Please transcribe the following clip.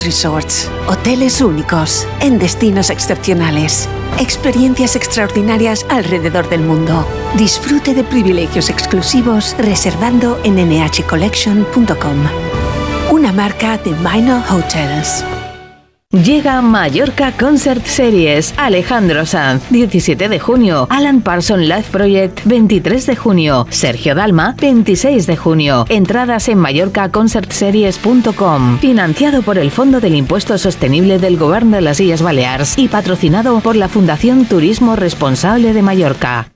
Resorts, hoteles únicos, en destinos excepcionales, experiencias extraordinarias alrededor del mundo. Disfrute de privilegios exclusivos reservando en nhcollection.com. Una marca de Minor Hotels. Llega Mallorca Concert Series. Alejandro Sanz, 17 de junio. Alan Parsons Live Project, 23 de junio. Sergio Dalma, 26 de junio. Entradas en mallorcaconcertseries.com. Financiado por el Fondo del Impuesto Sostenible del Govern de las Illes Balears y patrocinado por la Fundación Turismo Responsable de Mallorca.